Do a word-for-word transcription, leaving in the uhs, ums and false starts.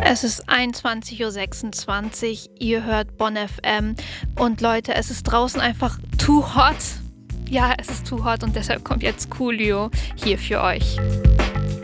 Es ist einundzwanzig Uhr sechsundzwanzig, ihr hört Bonn F M und Leute, es ist draußen einfach too hot. Ja, es ist too hot und deshalb kommt jetzt Coolio hier für euch.